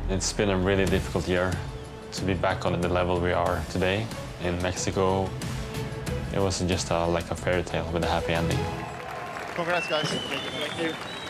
It's been a really difficult year. To be back on the level we are today in Mexico, it was just like a fairy tale with a happy ending. Congrats, guys. Thank you.